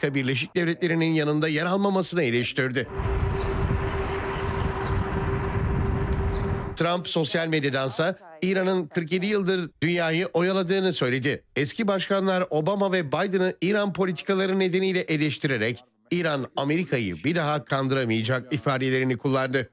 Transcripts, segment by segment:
Amerika Birleşik Devletleri'nin yanında yer almamasını eleştirdi. Trump sosyal medyadansa İran'ın 47 yıldır dünyayı oyaladığını söyledi. Eski başkanlar Obama ve Biden'ı İran politikaları nedeniyle eleştirerek İran Amerika'yı bir daha kandıramayacak ifadelerini kullandı.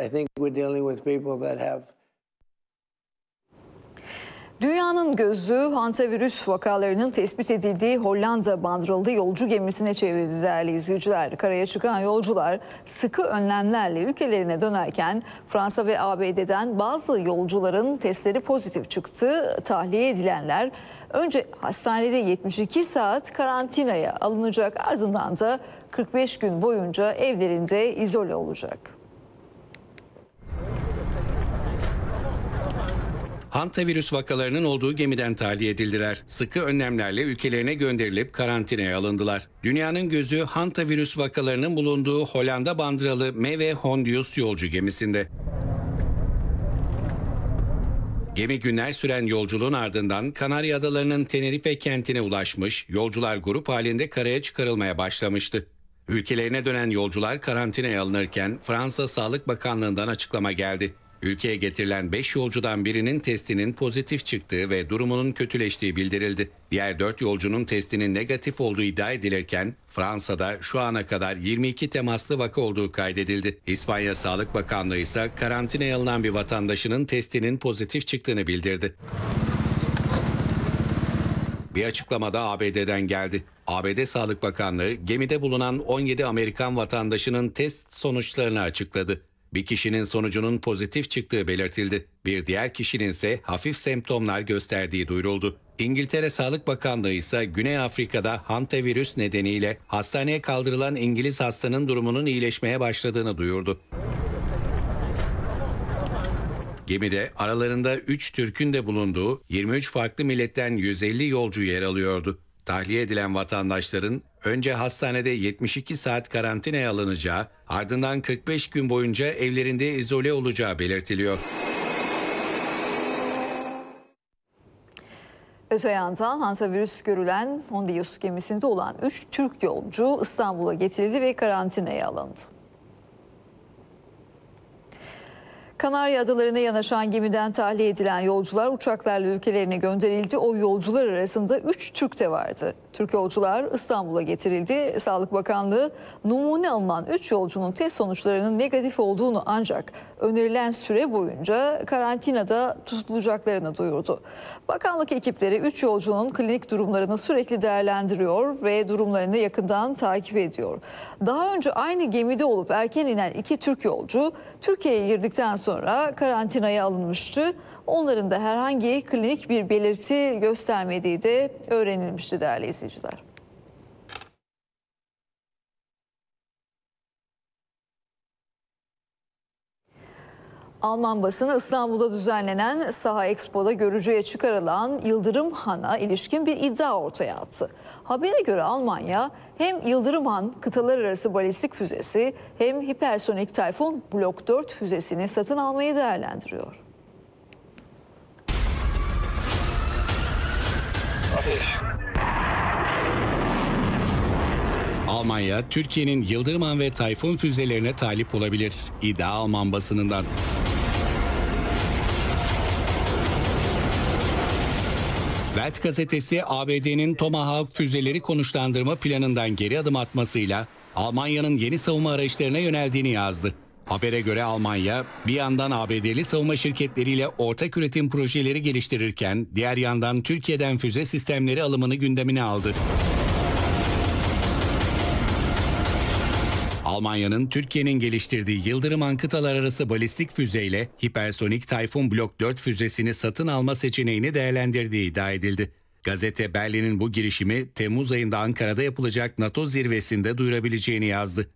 Dünyanın gözü hantavirüs vakalarının tespit edildiği Hollanda bandrollu yolcu gemisine çevrildi değerli izleyiciler. Karaya çıkan yolcular sıkı önlemlerle ülkelerine dönerken Fransa ve ABD'den bazı yolcuların testleri pozitif çıktı. Tahliye edilenler önce hastanede 72 saat karantinaya alınacak, ardından da 45 gün boyunca evlerinde izole olacak. Hantavirüs vakalarının olduğu gemiden tahliye edildiler. Sıkı önlemlerle ülkelerine gönderilip karantinaya alındılar. Dünyanın gözü hantavirüs vakalarının bulunduğu Hollanda bandıralı MV Hondius yolcu gemisinde. Gemi günler süren yolculuğun ardından Kanarya Adaları'nın Tenerife kentine ulaşmış, yolcular grup halinde karaya çıkarılmaya başlamıştı. Ülkelerine dönen yolcular karantinaya alınırken Fransa Sağlık Bakanlığı'ndan açıklama geldi. Ülkeye getirilen 5 yolcudan birinin testinin pozitif çıktığı ve durumunun kötüleştiği bildirildi. Diğer 4 yolcunun testinin negatif olduğu iddia edilirken Fransa'da şu ana kadar 22 temaslı vaka olduğu kaydedildi. İspanya Sağlık Bakanlığı ise karantinaya alınan bir vatandaşının testinin pozitif çıktığını bildirdi. Bir açıklamada ABD'den geldi. ABD Sağlık Bakanlığı gemide bulunan 17 Amerikan vatandaşının test sonuçlarını açıkladı. Bir kişinin sonucunun pozitif çıktığı belirtildi. Bir diğer kişinin ise hafif semptomlar gösterdiği duyuruldu. İngiltere Sağlık Bakanlığı ise Güney Afrika'da hantavirüs nedeniyle hastaneye kaldırılan İngiliz hastanın durumunun iyileşmeye başladığını duyurdu. Gemide aralarında 3 Türk'ün de bulunduğu 23 farklı milletten 150 yolcu yer alıyordu. Tahliye edilen vatandaşların önce hastanede 72 saat karantinaya alınacağı, ardından 45 gün boyunca evlerinde izole olacağı belirtiliyor. Öte yandan hantavirüs görülen Hondius gemisinde olan 3 Türk yolcu İstanbul'a getirildi ve karantinaya alındı. Kanarya Adaları'na yanaşan gemiden tahliye edilen yolcular uçaklarla ülkelerine gönderildi. O yolcular arasında 3 Türk de vardı. Türk yolcular İstanbul'a getirildi. Sağlık Bakanlığı numune alınan 3 yolcunun test sonuçlarının negatif olduğunu ancak önerilen süre boyunca karantinada tutulacaklarını duyurdu. Bakanlık ekipleri 3 yolcunun klinik durumlarını sürekli değerlendiriyor ve durumlarını yakından takip ediyor. Daha önce aynı gemide olup erken inen 2 Türk yolcu Türkiye'ye girdikten sonra karantinaya alınmıştı. Onların da herhangi klinik bir belirti göstermediği de öğrenilmişti değerli izleyiciler. Alman basını İstanbul'da düzenlenen Saha Expo'da görücüye çıkarılan Yıldırım Han'a ilişkin bir iddia ortaya attı. Habere göre Almanya hem Yıldırım Han kıtalar arası balistik füzesi hem hipersonik Tayfun Blok 4 füzesini satın almayı değerlendiriyor. Almanya, Türkiye'nin Yıldırım Han ve Tayfun füzelerine talip olabilir. İddia Alman basınından. Welt gazetesi ABD'nin Tomahawk füzeleri konuşlandırma planından geri adım atmasıyla Almanya'nın yeni savunma araçlarına yöneldiğini yazdı. Habere göre Almanya bir yandan ABD'li savunma şirketleriyle ortak üretim projeleri geliştirirken diğer yandan Türkiye'den füze sistemleri alımını gündemine aldı. Almanya'nın Türkiye'nin geliştirdiği Yıldırım Han kıtalar arası balistik füzeyle hipersonik Tayfun Blok 4 füzesini satın alma seçeneğini değerlendirdiği iddia edildi. Gazete Berlin'in bu girişimi Temmuz ayında Ankara'da yapılacak NATO zirvesinde duyurabileceğini yazdı.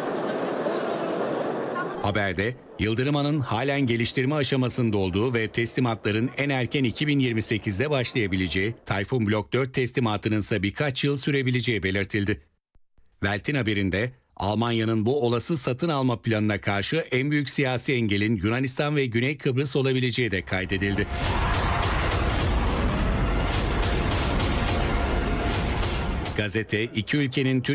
Haberde Yıldırım Han'ın halen geliştirme aşamasında olduğu ve teslimatların en erken 2028'de başlayabileceği, Tayfun Blok 4 teslimatının ise birkaç yıl sürebileceği belirtildi. Welt'in haberinde Almanya'nın bu olası satın alma planına karşı en büyük siyasi engelin Yunanistan ve Güney Kıbrıs olabileceği de kaydedildi. Gazete iki ülkenin